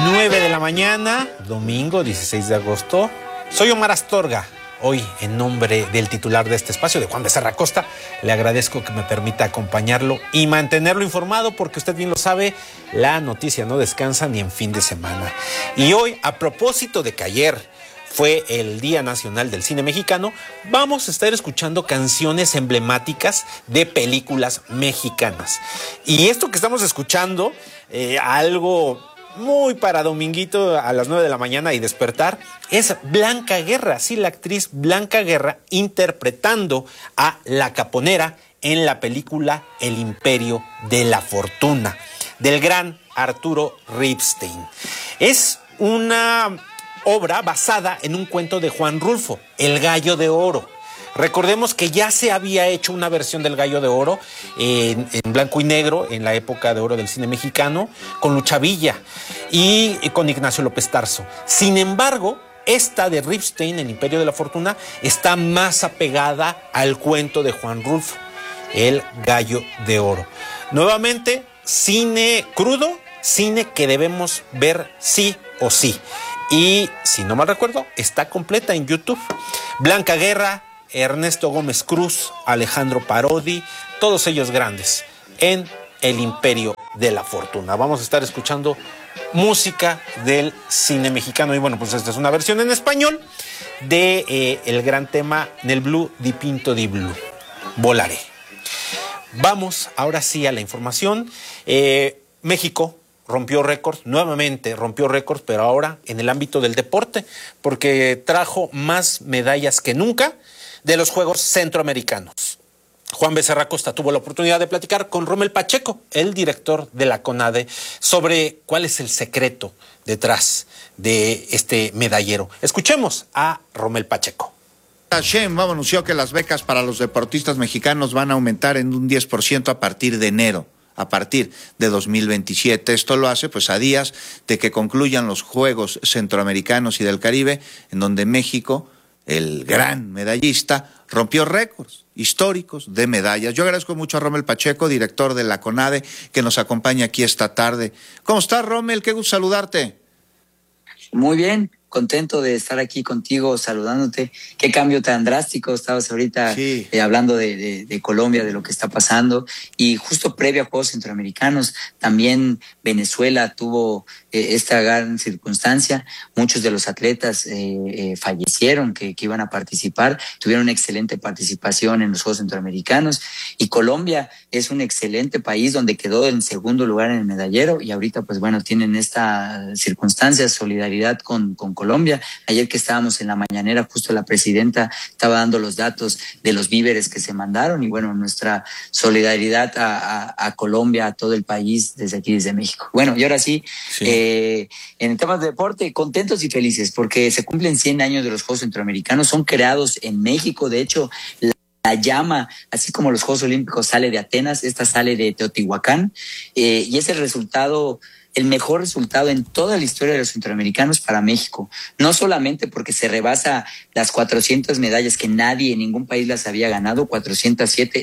9 de la mañana, domingo 16 de agosto. Soy Omar Astorga. Hoy, en nombre del titular de este espacio, de Juan Becerra Costa, le agradezco que me permita acompañarlo y mantenerlo informado, porque usted bien lo sabe, la noticia no descansa ni en fin de semana. Y hoy, a propósito de que ayer fue el Día Nacional del Cine Mexicano, vamos a estar escuchando canciones emblemáticas de películas mexicanas. Y esto que estamos escuchando, algo muy para dominguito a las 9 de la mañana y despertar, es Blanca Guerra, sí, la actriz Blanca Guerra interpretando a La Caponera en la película El Imperio de la Fortuna, del gran Arturo Ripstein. Es una obra basada en un cuento de Juan Rulfo, El Gallo de Oro. Recordemos que ya se había hecho una versión del Gallo de Oro en blanco y negro en la época de oro del cine mexicano, con Lucha Villa y con Ignacio López Tarso. Sin embargo, esta de Ripstein, El Imperio de la Fortuna, está más apegada al cuento de Juan Rulfo, El Gallo de Oro. Nuevamente, cine crudo, cine que debemos ver sí o sí. Y, si no mal recuerdo, está completa en YouTube. Blanca Guerra, Ernesto Gómez Cruz, Alejandro Parodi, todos ellos grandes, en El Imperio de la Fortuna. Vamos a estar escuchando música del cine mexicano. Y bueno, pues esta es una versión en español de el gran tema Nel Blu di Pinto di Blu, Volaré. Vamos ahora sí a la información. México rompió récord, nuevamente rompió récord, pero ahora en el ámbito del deporte, porque trajo más medallas que nunca de los Juegos Centroamericanos. Juan Becerra Costa tuvo la oportunidad de platicar con Rommel Pacheco, el director de la CONADE, sobre cuál es el secreto detrás de este medallero. Escuchemos a Rommel Pacheco. Sheinbaum anunció que las becas para los deportistas mexicanos van a aumentar en un 10% a partir de enero. A partir de 2027. Esto lo hace pues a días de que concluyan los Juegos Centroamericanos y del Caribe, en donde México, el gran medallista, rompió récords históricos de medallas. Yo agradezco mucho a Rommel Pacheco, director de la CONADE, que nos acompaña aquí esta tarde. ¿Cómo estás, Rommel? Qué gusto saludarte. Muy bien, contento de estar aquí contigo, saludándote. Qué cambio tan drástico. Estabas ahorita hablando de Colombia, de lo que está pasando. Y justo previo a Juegos Centroamericanos, también Venezuela tuvo esta gran circunstancia. Muchos de los atletas fallecieron que iban a participar. Tuvieron una excelente participación en los Juegos Centroamericanos. Y Colombia es un excelente país donde quedó en segundo lugar en el medallero. Y ahorita, pues bueno, tienen esta circunstancia, solidaridad con Colombia. Ayer que estábamos en la mañanera, justo la presidenta estaba dando los datos de los víveres que se mandaron, y bueno, nuestra solidaridad a Colombia, a todo el país, desde aquí, desde México. Bueno, y ahora sí. En temas de deporte, contentos y felices, porque se cumplen 100 años de los Juegos Centroamericanos, son creados en México. De hecho, la llama, así como los Juegos Olímpicos, sale de Atenas, esta sale de Teotihuacán, y es el mejor resultado en toda la historia de los centroamericanos para México. No solamente porque se rebasa las 400 medallas que nadie en ningún país las había ganado, 407,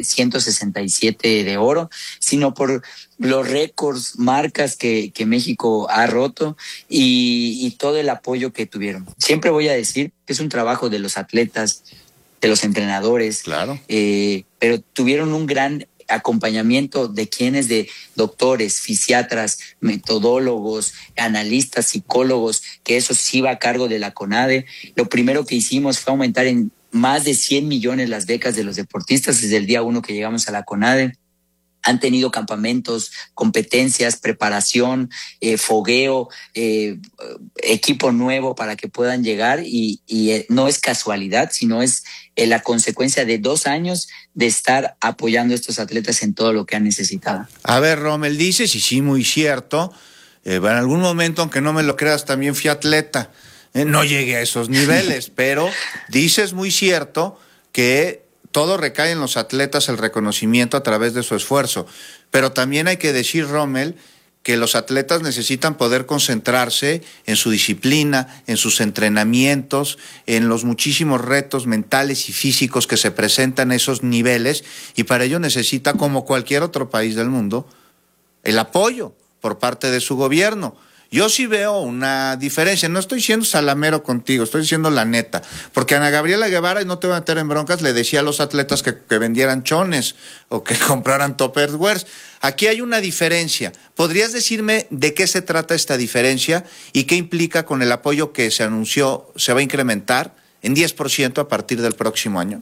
167 de oro, sino por los récords, marcas que México ha roto y todo el apoyo que tuvieron. Siempre voy a decir que es un trabajo de los atletas, de los entrenadores, claro, pero tuvieron un gran acompañamiento de doctores, fisiatras, metodólogos, analistas, psicólogos, que eso sí va a cargo de la CONADE. Lo primero que hicimos fue aumentar en más de 100 millones las becas de los deportistas desde el día 1 que llegamos a la CONADE. Han tenido campamentos, competencias, preparación, fogueo, equipo nuevo para que puedan llegar, y no es casualidad, sino es la consecuencia de 2 años de estar apoyando a estos atletas en todo lo que han necesitado. A ver, Rommel, dices, y sí, muy cierto, en algún momento, aunque no me lo creas, también fui atleta, no llegué a esos niveles, pero dices muy cierto que todo recae en los atletas, el reconocimiento a través de su esfuerzo. Pero también hay que decir, Rommel, que los atletas necesitan poder concentrarse en su disciplina, en sus entrenamientos, en los muchísimos retos mentales y físicos que se presentan a esos niveles, y para ello necesita, como cualquier otro país del mundo, el apoyo por parte de su gobierno. Yo sí veo una diferencia. No estoy siendo salamero contigo, estoy diciendo la neta. Porque Ana Gabriela Guevara, y no te voy a meter en broncas, le decía a los atletas que vendieran chones o que compraran Tupperwares. Aquí hay una diferencia. ¿Podrías decirme de qué se trata esta diferencia y qué implica con el apoyo que se anunció se va a incrementar en 10% a partir del próximo año?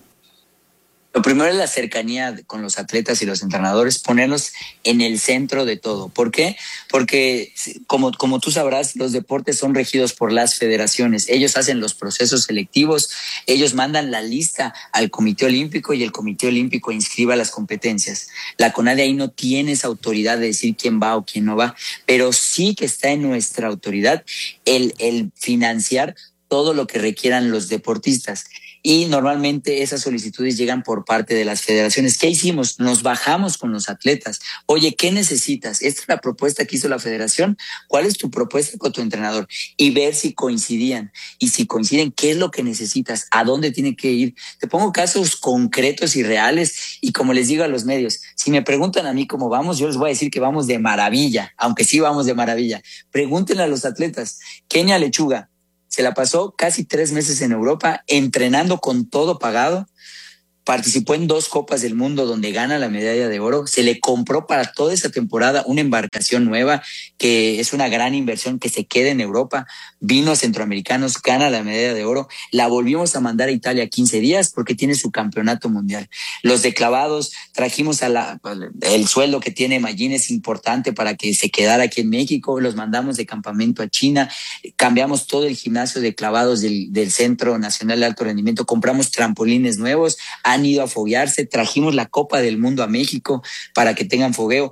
Lo primero es la cercanía con los atletas y los entrenadores, ponerlos en el centro de todo. ¿Por qué? Porque, como tú sabrás, los deportes son regidos por las federaciones. Ellos hacen los procesos selectivos, ellos mandan la lista al Comité Olímpico y el Comité Olímpico inscriba las competencias. La CONADE ahí no tiene esa autoridad de decir quién va o quién no va, pero sí que está en nuestra autoridad el financiar todo lo que requieran los deportistas. Y normalmente esas solicitudes llegan por parte de las federaciones. ¿Qué hicimos? Nos bajamos con los atletas. Oye, ¿qué necesitas? Esta es la propuesta que hizo la federación. ¿Cuál es tu propuesta con tu entrenador? Y ver si coincidían. Y si coinciden, ¿qué es lo que necesitas? ¿A dónde tiene que ir? Te pongo casos concretos y reales. Y como les digo a los medios, si me preguntan a mí cómo vamos, yo les voy a decir que vamos de maravilla, aunque sí vamos de maravilla. Pregúntenle a los atletas. Kenia Lechuga se la pasó casi 3 meses en Europa entrenando con todo pagado. Participó en 2 Copas del Mundo donde gana la medalla de oro. Se le compró para toda esa temporada una embarcación nueva que es una gran inversión que se queda en Europa. Vino a Centroamericanos, gana la medalla de oro. La volvimos a mandar a Italia 15 días porque tiene su campeonato mundial. Los de clavados, trajimos el sueldo que tiene Mayín es importante para que se quedara aquí en México. Los mandamos de campamento a China. Cambiamos todo el gimnasio de clavados del Centro Nacional de Alto Rendimiento. Compramos trampolines nuevos. Han ido a foguearse, trajimos la Copa del Mundo a México para que tengan fogueo.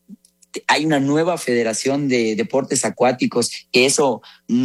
Hay una nueva federación de deportes acuáticos, que eso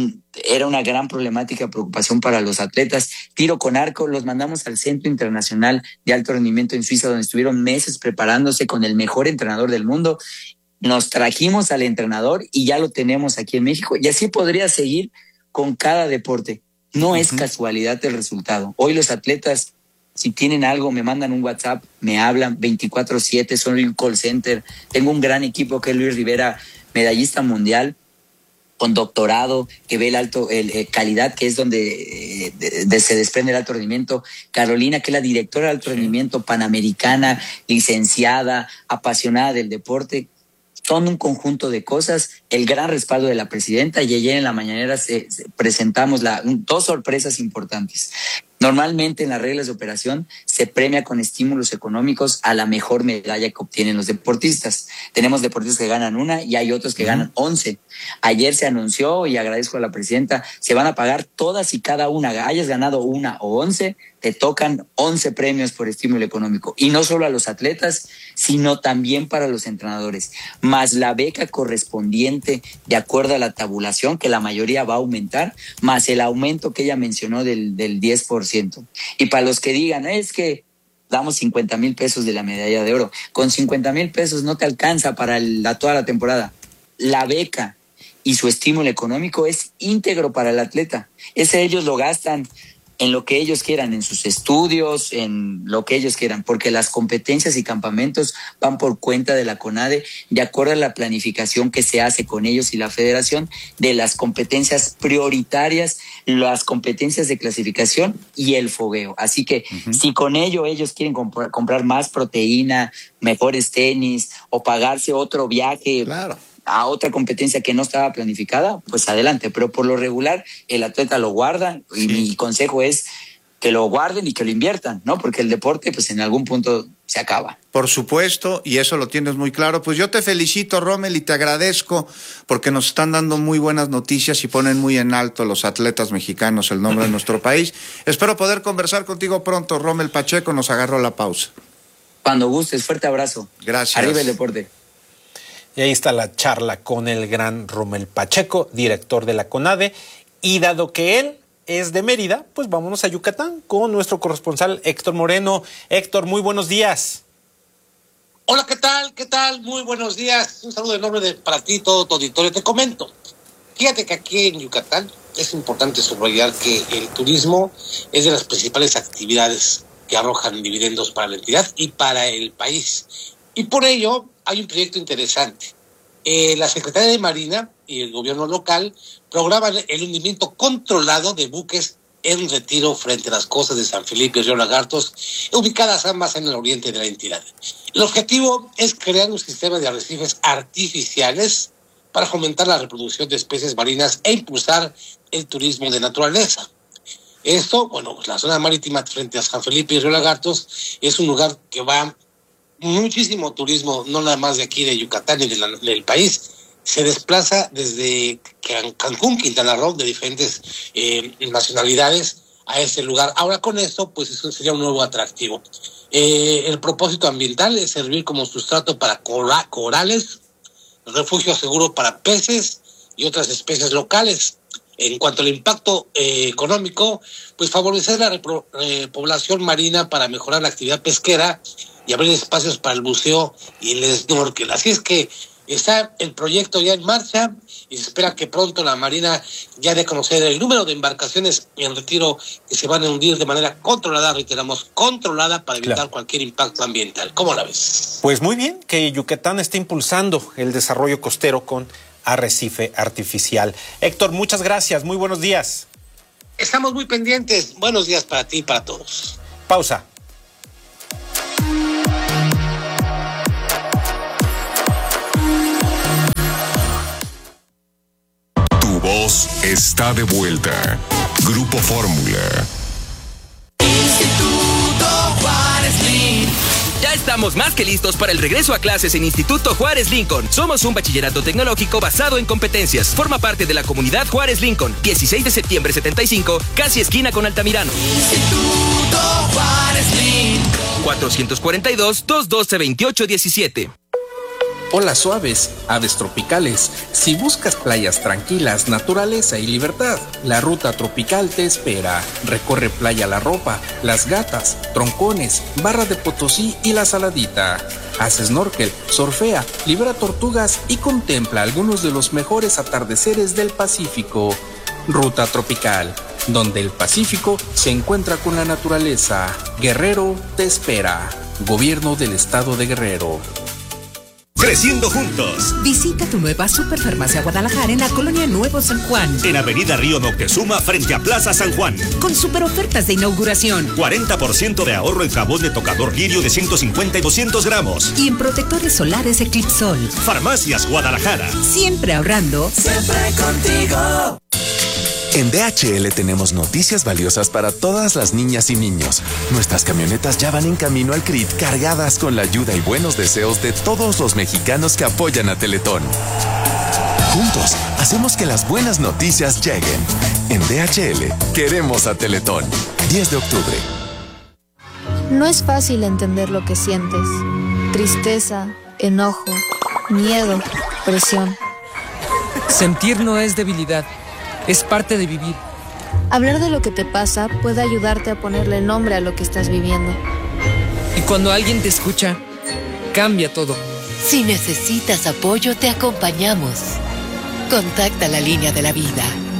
era una gran problemática, preocupación para los atletas. Tiro con arco, los mandamos al Centro Internacional de Alto Rendimiento en Suiza, donde estuvieron meses preparándose con el mejor entrenador del mundo. Nos trajimos al entrenador y ya lo tenemos aquí en México. Y así podría seguir con cada deporte. No es casualidad el resultado. Hoy los atletas, si tienen algo, me mandan un WhatsApp, me hablan 24/7, soy un call center. Tengo un gran equipo que es Luis Rivera, medallista mundial, con doctorado, que ve el calidad, que es donde se desprende el alto rendimiento. Carolina, que es la directora de alto rendimiento, panamericana, licenciada, apasionada del deporte. Son un conjunto de cosas, el gran respaldo de la presidenta, y ayer en la mañanera presentamos 2 sorpresas importantes. Normalmente en las reglas de operación se premia con estímulos económicos a la mejor medalla que obtienen los deportistas. Tenemos deportistas que ganan 1 y hay otros que ganan 11. Ayer se anunció, y agradezco a la presidenta, se van a pagar todas y cada una. Hayas ganado 1 o 11, te tocan 11 premios por estímulo económico. Y no solo a los atletas, sino también para los entrenadores. Más la beca correspondiente de acuerdo a la tabulación, que la mayoría va a aumentar, más el aumento que ella mencionó del 10%. Y para los que digan, es que damos 50,000 pesos de la medalla de oro. Con 50,000 pesos no te alcanza para toda la temporada. La beca y su estímulo económico es íntegro para el atleta. Ese ellos lo gastan en lo que ellos quieran, en sus estudios, en lo que ellos quieran, porque las competencias y campamentos van por cuenta de la CONADE, de acuerdo a la planificación que se hace con ellos y la federación, de las competencias prioritarias, las competencias de clasificación y el fogueo. Así que si con ello ellos quieren comprar más proteína, mejores tenis o pagarse otro viaje, claro, a otra competencia que no estaba planificada, pues adelante. Pero por lo regular, el atleta lo guarda, y mi consejo es que lo guarden y que lo inviertan, ¿no? Porque el deporte, pues en algún punto se acaba. Por supuesto, y eso lo tienes muy claro. Pues yo te felicito, Rommel, y te agradezco porque nos están dando muy buenas noticias y ponen muy en alto los atletas mexicanos el nombre de nuestro país. Espero poder conversar contigo pronto. Rommel Pacheco, nos agarró la pausa. Cuando gustes, fuerte abrazo. Gracias. Arriba el deporte. Y ahí está la charla con el gran Rommel Pacheco, director de la CONADE. Y dado que él es de Mérida, pues vámonos a Yucatán con nuestro corresponsal Héctor Moreno. Héctor, muy buenos días. Hola, ¿qué tal? ¿Qué tal? Muy buenos días. Un saludo enorme para ti, todo tu auditorio. Te comento. Fíjate que aquí en Yucatán es importante subrayar que el turismo es de las principales actividades que arrojan dividendos para la entidad y para el país. Y por ello hay un proyecto interesante. La Secretaría de Marina y el gobierno local programan el hundimiento controlado de buques en retiro frente a las costas de San Felipe y Río Lagartos, ubicadas ambas en el oriente de la entidad. El objetivo es crear un sistema de arrecifes artificiales para fomentar la reproducción de especies marinas e impulsar el turismo de naturaleza. Esto, pues la zona marítima frente a San Felipe y Río Lagartos es un lugar que va muchísimo turismo, no nada más de aquí de Yucatán y del país. Se desplaza desde Cancún, Quintana Roo, de diferentes nacionalidades a ese lugar. Ahora con esto, pues eso sería un nuevo atractivo. El propósito ambiental es servir como sustrato para corales, refugio seguro para peces y otras especies locales. En cuanto al impacto económico, pues favorecer la población marina para mejorar la actividad pesquera y abrir espacios para el buceo y el snorkel. Así es que está el proyecto ya en marcha y se espera que pronto la Marina ya dé a conocer el número de embarcaciones en retiro que se van a hundir de manera controlada, reiteramos, controlada para evitar cualquier impacto ambiental. ¿Cómo la ves? Pues muy bien, que Yucatán está impulsando el desarrollo costero con arrecife artificial. Héctor, muchas gracias, muy buenos días. Estamos muy pendientes. Buenos días para ti y para todos. Pausa. Tu voz está de vuelta. Grupo Fórmula. Instituto Juárez Lincoln. Ya estamos más que listos para el regreso a clases en Instituto Juárez Lincoln. Somos un bachillerato tecnológico basado en competencias. Forma parte de la comunidad Juárez Lincoln. 16 de septiembre 75, casi esquina con Altamirano. Instituto Juárez Lincoln. 442-212-2817. Olas suaves, aves tropicales. Si buscas playas tranquilas, naturaleza y libertad, la ruta tropical te espera. Recorre Playa La Ropa, Las Gatas, Troncones, Barra de Potosí y La Saladita. Haz snorkel, surfea, libera tortugas y contempla algunos de los mejores atardeceres del Pacífico. Ruta tropical, donde el Pacífico se encuentra con la naturaleza. Guerrero te espera. Gobierno del Estado de Guerrero. Creciendo juntos. Visita tu nueva Superfarmacia Guadalajara en la colonia Nuevo San Juan. En Avenida Río Moctezuma, frente a Plaza San Juan. Con super ofertas de inauguración. 40% de ahorro en jabón de tocador Lirio de 150 y 200 gramos. Y en protectores solares Eclipsol. Farmacias Guadalajara. Siempre ahorrando. Siempre contigo. En DHL tenemos noticias valiosas para todas las niñas y niños. Nuestras camionetas ya van en camino al CRIT cargadas con la ayuda y buenos deseos de todos los mexicanos que apoyan a Teletón. Juntos, hacemos que las buenas noticias lleguen. En DHL, queremos a Teletón. 10 de octubre. No es fácil entender lo que sientes. Tristeza, enojo, miedo, presión. Sentir no es debilidad. Es parte de vivir. Hablar de lo que te pasa puede ayudarte a ponerle nombre a lo que estás viviendo. Y cuando alguien te escucha, cambia todo. Si necesitas apoyo, te acompañamos. Contacta la línea de la vida.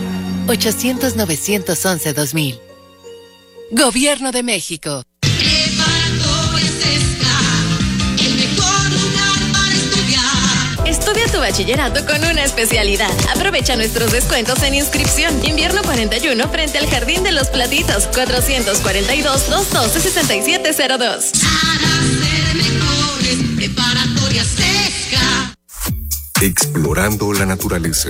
800-911-2000. Gobierno de México. Estudia tu bachillerato con una especialidad. Aprovecha nuestros descuentos en inscripción. Invierno 41 frente al Jardín de los Platitos. 442-212-6702. Preparatoria Sesca. Explorando la naturaleza.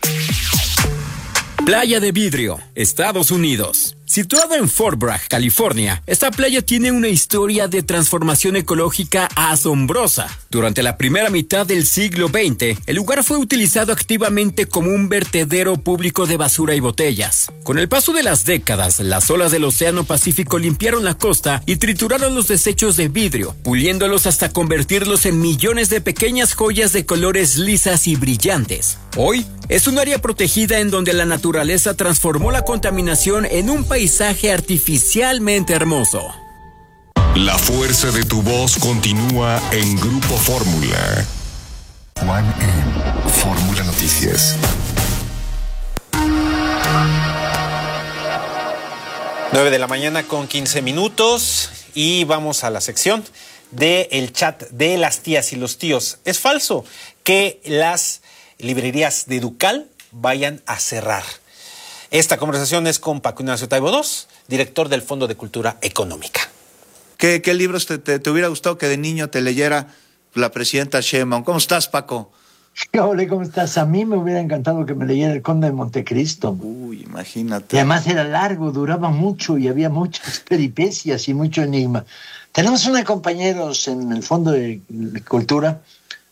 Playa de Vidrio, Estados Unidos. Situada en Fort Bragg, California, esta playa tiene una historia de transformación ecológica asombrosa. Durante la primera mitad del siglo XX, el lugar fue utilizado activamente como un vertedero público de basura y botellas. Con el paso de las décadas, las olas del Océano Pacífico limpiaron la costa y trituraron los desechos de vidrio, puliéndolos hasta convertirlos en millones de pequeñas joyas de colores lisas y brillantes. Hoy, es un área protegida en donde la naturaleza transformó la contaminación en un paisaje artificialmente hermoso. La fuerza de tu voz continúa en Grupo Fórmula. Juan en Fórmula Noticias. 9 de la mañana con 15 minutos y vamos a la sección del chat de las tías y los tíos. Es falso que las librerías de Educal vayan a cerrar. Esta conversación es con Paco Ignacio Taibo II, director del Fondo de Cultura Económica. ¿Qué libros te hubiera gustado que de niño te leyera la presidenta Sheinbaum? ¿Cómo estás, Paco? Hola, ¿cómo estás? A mí me hubiera encantado que me leyera El Conde de Montecristo. Uy, imagínate. Y además era largo, duraba mucho y había muchas peripecias y mucho enigma. Tenemos unos compañeros en el Fondo de Cultura,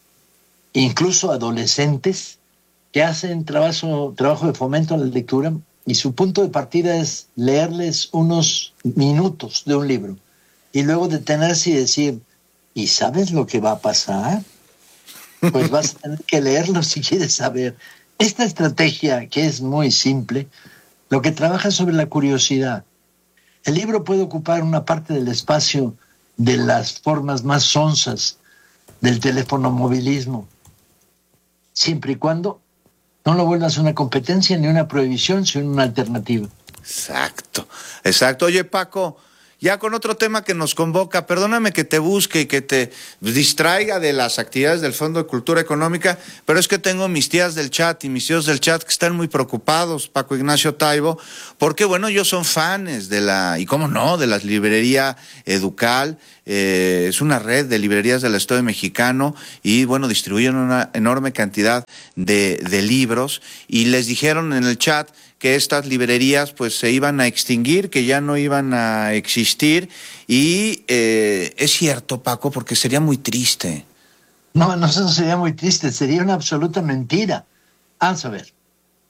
incluso adolescentes, que hacen trabajo de fomento a la lectura, y su punto de partida es leerles unos minutos de un libro y luego detenerse y decir, ¿y sabes lo que va a pasar? Pues vas a tener que leerlo si quieres saber. Esta estrategia, que es muy simple, lo que trabaja sobre la curiosidad. El libro puede ocupar una parte del espacio de las formas más sonzas del teléfono movilismo, siempre y cuando no lo vuelvas una competencia ni una prohibición, sino una alternativa. Exacto. Oye, Paco, ya con otro tema que nos convoca, perdóname que te busque y que te distraiga de las actividades del Fondo de Cultura Económica, pero es que tengo mis tías del chat y mis tíos del chat que están muy preocupados, Paco Ignacio Taibo, porque bueno, ellos son fans de la librería Educal. Es una red de librerías del Estado mexicano y bueno, distribuyen una enorme cantidad de libros, y les dijeron en el chat que estas librerías pues se iban a extinguir, que ya no iban a existir, y es cierto, Paco, porque sería muy triste. No sería muy triste, sería una absoluta mentira. Vamos a ver.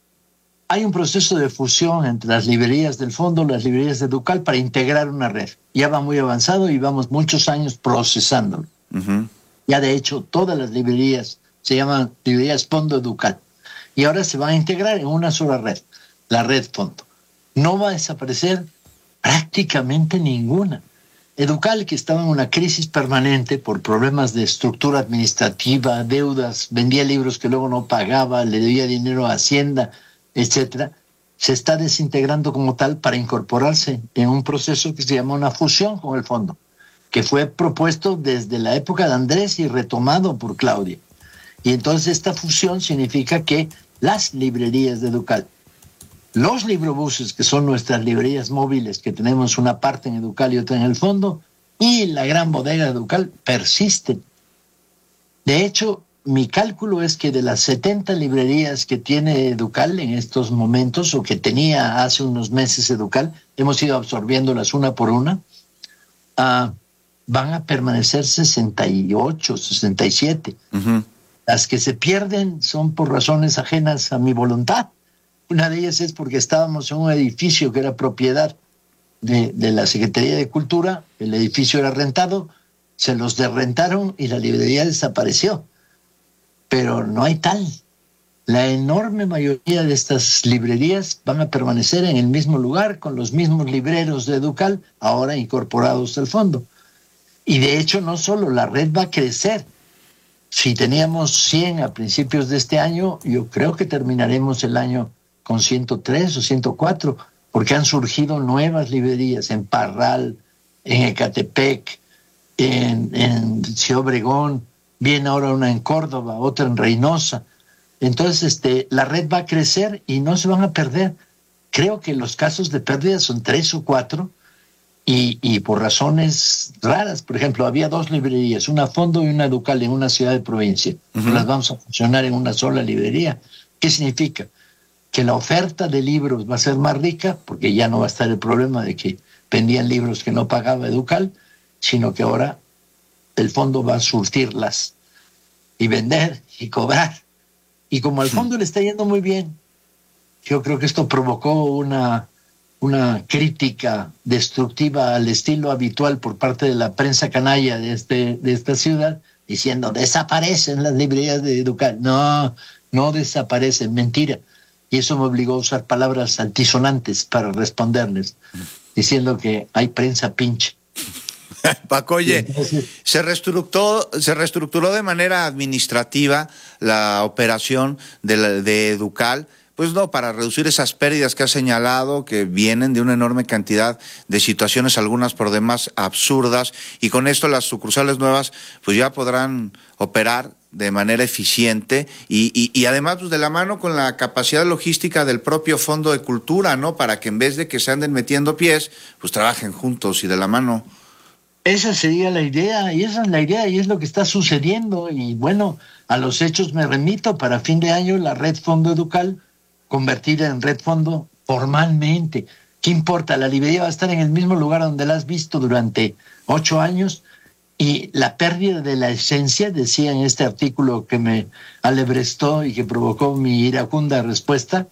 Hay un proceso de fusión entre las librerías del fondo, las librerías de Educal, para integrar una red. Ya va muy avanzado y vamos muchos años procesándolo. Uh-huh. Ya de hecho todas las librerías se llaman librerías Fondo Educal y ahora se van a integrar en una sola red, la red Fondo. No va a desaparecer prácticamente ninguna. Educal, que estaba en una crisis permanente por problemas de estructura administrativa, deudas, vendía libros que luego no pagaba, le debía dinero a Hacienda, etcétera, se está desintegrando como tal para incorporarse en un proceso que se llama una fusión con el fondo, que fue propuesto desde la época de Andrés y retomado por Claudia. Y entonces esta fusión significa que las librerías de Educal, los librobuses, que son nuestras librerías móviles, que tenemos una parte en Educal y otra en el fondo, y la gran bodega de Educal persisten. De hecho, mi cálculo es que de las 70 librerías que tiene Educal en estos momentos, o que tenía hace unos meses Educal, hemos ido absorbiéndolas una por una, van a permanecer 68, 67. Uh-huh. Las que se pierden son por razones ajenas a mi voluntad. Una de ellas es porque estábamos en un edificio que era propiedad de la Secretaría de Cultura, el edificio era rentado, se los derrentaron y la librería desapareció. Pero no hay tal. La enorme mayoría de estas librerías van a permanecer en el mismo lugar, con los mismos libreros de Educal, ahora incorporados al fondo. Y de hecho, no solo, la red va a crecer. Si teníamos 100 a principios de este año, yo creo que terminaremos el año con 103 o 104, porque han surgido nuevas librerías en Parral, en Ecatepec, en Ciudad Obregón, viene ahora una en Córdoba, otra en Reynosa. Entonces, la red va a crecer y no se van a perder. Creo que los casos de pérdida son 3 o 4 y por razones raras. Por ejemplo, había 2 librerías, una Fondo y una Educal en una ciudad de provincia. Uh-huh. Las vamos a funcionar en una sola librería. ¿Qué significa? Que la oferta de libros va a ser más rica, porque ya no va a estar el problema de que vendían libros que no pagaba Educal, sino que ahora el fondo va a surtirlas y vender y cobrar. Y como al fondo le está yendo muy bien, yo creo que esto provocó una crítica destructiva al estilo habitual por parte de la prensa canalla de esta ciudad, diciendo, desaparecen las librerías de Educal. No desaparecen, mentira. Y eso me obligó a usar palabras altisonantes para responderles, diciendo que hay prensa pinche. Paco, oye, se reestructuró de manera administrativa la operación de Educal, pues no, para reducir esas pérdidas que ha señalado, que vienen de una enorme cantidad de situaciones, algunas por demás absurdas, y con esto las sucursales nuevas pues ya podrán operar de manera eficiente y además pues, de la mano con la capacidad logística del propio Fondo de Cultura, ¿no? Para que en vez de que se anden metiendo pies, pues trabajen juntos y de la mano. Esa sería la idea, y esa es la idea, y es lo que está sucediendo. Y bueno, a los hechos me remito. Para fin de año, la Red Fondo Educal, convertida en Red Fondo formalmente. ¿Qué importa? La librería va a estar en el mismo lugar donde la has visto durante 8 años, y la pérdida de la esencia, decía en este artículo que me alebrestó y que provocó mi iracunda respuesta,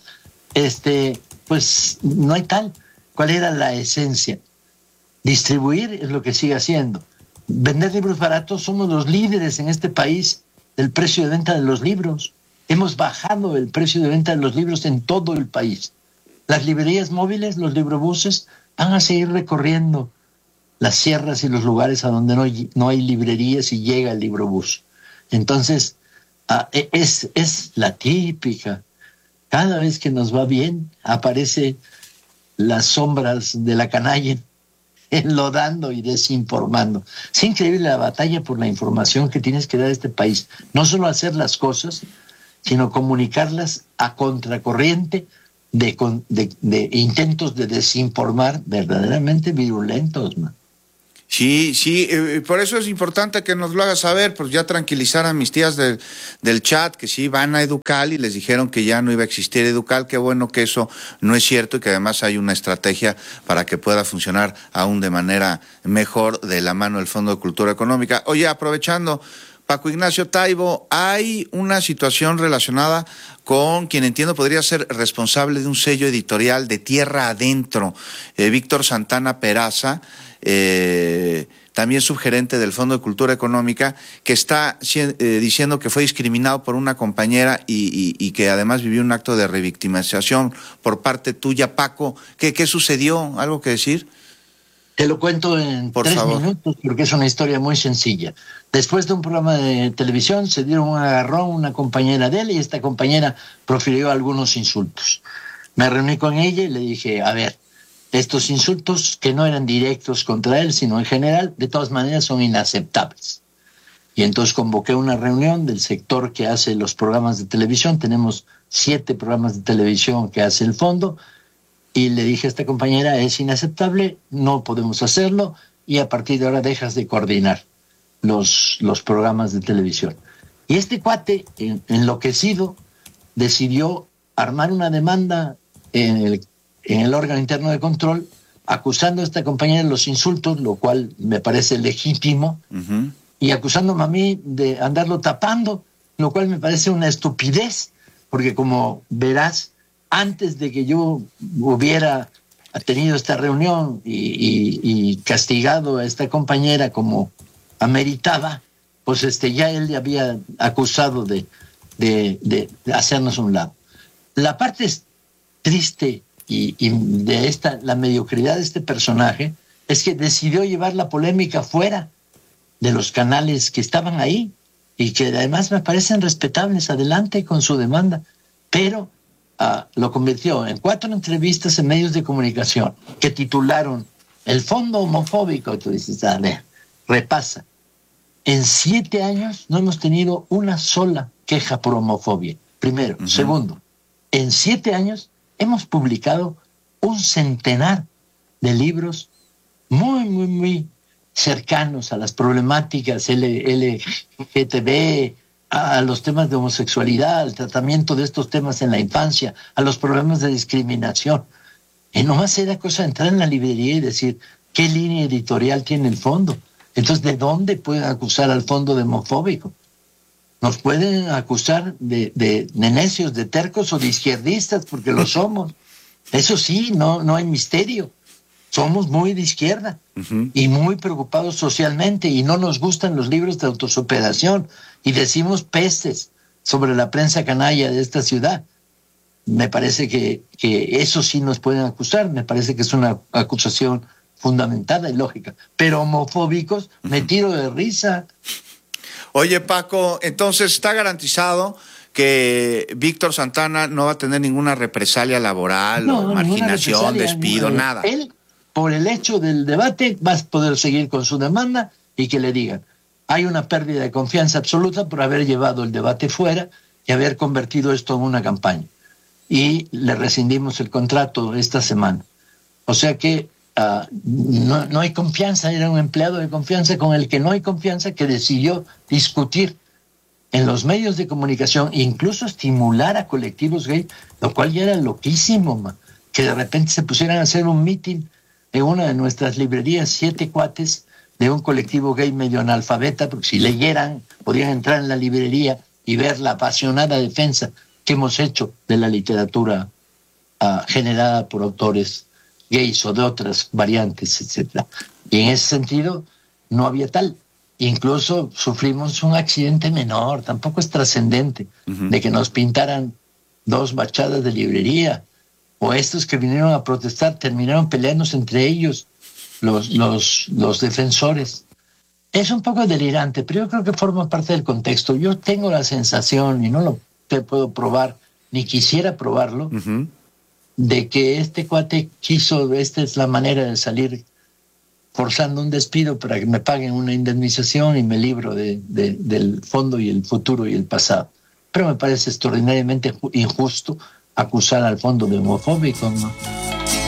pues no hay tal. ¿Cuál era la esencia? Distribuir es lo que sigue haciendo. Vender libros baratos, somos los líderes en este país del precio de venta de los libros. Hemos bajado el precio de venta de los libros en todo el país. Las librerías móviles, los librobuses, van a seguir recorriendo las sierras y los lugares a donde no hay librerías y llega el librobús. Entonces, es la típica. Cada vez que nos va bien, aparece las sombras de la canalla, enlodando y desinformando. Es increíble la batalla por la información que tienes que dar a este país. No solo hacer las cosas, sino comunicarlas a contracorriente de intentos de desinformar verdaderamente virulentos, man. Sí, por eso es importante que nos lo hagas saber, pues ya tranquilizar a mis tías del chat que sí van a Educal y les dijeron que ya no iba a existir Educal. Qué bueno que eso no es cierto y que además hay una estrategia para que pueda funcionar aún de manera mejor de la mano del Fondo de Cultura Económica. Oye, aprovechando, Paco Ignacio Taibo, hay una situación relacionada con quien entiendo podría ser responsable de un sello editorial de Tierra Adentro, Víctor Santana Peraza, también subgerente del Fondo de Cultura Económica, que está diciendo que fue discriminado por una compañera y que además vivió un acto de revictimización por parte tuya. Paco, ¿qué sucedió? ¿Algo que decir? Te lo cuento en 3 minutos porque es una historia muy sencilla. Después de un programa de televisión se dieron un agarrón una compañera de él y esta compañera profirió algunos insultos. Me reuní con ella y le dije, a ver, estos insultos que no eran directos contra él, sino en general, de todas maneras son inaceptables. Y entonces convoqué una reunión del sector que hace los programas de televisión. Tenemos 7 programas de televisión que hace el fondo. Y le dije a esta compañera, es inaceptable, no podemos hacerlo, y a partir de ahora dejas de coordinar los programas de televisión. Y este cuate, enloquecido, decidió armar una demanda en el órgano interno de control, acusando a esta compañera de los insultos, lo cual me parece legítimo, y acusándome a mí de andarlo tapando, lo cual me parece una estupidez, porque como verás, antes de que yo hubiera tenido esta reunión y castigado a esta compañera como ameritaba, pues ya él le había acusado de hacernos a un lado. La parte triste y de la mediocridad de este personaje es que decidió llevar la polémica fuera de los canales que estaban ahí y que además me parecen respetables. Adelante con su demanda, pero lo convirtió en 4 entrevistas en medios de comunicación que titularon El Fondo Homofóbico. Tú dices, a ver, repasa. En 7 años no hemos tenido una sola queja por homofobia. Primero. Segundo, en 7 años hemos publicado un centenar de libros muy, muy, muy cercanos a las problemáticas LGTB, a los temas de homosexualidad, al tratamiento de estos temas en la infancia, a los problemas de discriminación. Y nomás era cosa de entrar en la librería y decir, ¿qué línea editorial tiene el fondo? Entonces, ¿de dónde pueden acusar al fondo de homofóbico? Nos pueden acusar de necios, de tercos o de izquierdistas, porque lo somos. Eso sí, no hay misterio. Somos muy de izquierda y muy preocupados socialmente y no nos gustan los libros de autosuperación y decimos pestes sobre la prensa canalla de esta ciudad. Me parece que eso sí nos pueden acusar, me parece que es una acusación fundamentada y lógica, pero homofóbicos me tiro de risa. Oye, Paco, entonces está garantizado que Víctor Santana no va a tener ninguna represalia laboral o marginación, despido, nada. Él, por el hecho del debate, va a poder seguir con su demanda y que le digan, hay una pérdida de confianza absoluta por haber llevado el debate fuera y haber convertido esto en una campaña. Y le rescindimos el contrato esta semana. O sea que no hay confianza, era un empleado de confianza con el que no hay confianza, que decidió discutir en los medios de comunicación e incluso estimular a colectivos gay, lo cual ya era loquísimo, que de repente se pusieran a hacer un meeting en una de nuestras librerías, 7 cuates de un colectivo gay medio analfabeta, porque si leyeran podrían entrar en la librería y ver la apasionada defensa que hemos hecho de la literatura generada por autores gays o de otras variantes, etc. Y en ese sentido no había tal. Incluso sufrimos un accidente menor, tampoco es trascendente, de que nos pintaran 2 bachadas de librería, o estos que vinieron a protestar terminaron peleándose entre ellos, los defensores. Es un poco delirante, pero yo creo que forma parte del contexto. Yo tengo la sensación, y no lo puedo probar, ni quisiera probarlo, de que este cuate quiso, esta es la manera de salir forzando un despido para que me paguen una indemnización y me libro del fondo y el futuro y el pasado. Pero me parece extraordinariamente injusto acusar al fondo de homofóbico, ¿no?